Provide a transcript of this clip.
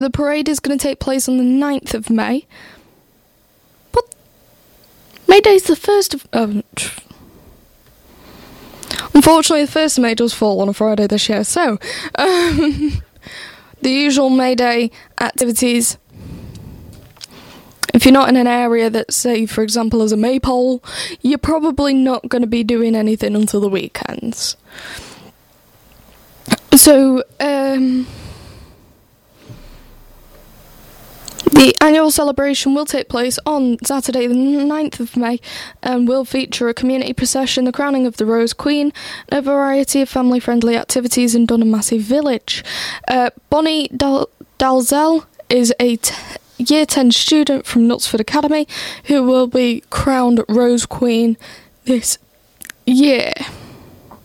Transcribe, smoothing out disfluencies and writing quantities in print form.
The parade is going to take place on the 9th of May. But May Day's the 1st of... Unfortunately, the 1st of May does fall on a Friday this year, so... the usual May Day activities... If you're not in an area that, say, for example, has a maypole, you're probably not going to be doing anything until the weekends. So, the annual celebration will take place on Saturday the 9th of May and will feature a community procession, the crowning of the Rose Queen, and a variety of family-friendly activities in Dunham Massey Village. Bonnie Dalzell is a Year 10 student from Knutsford Academy who will be crowned Rose Queen this year.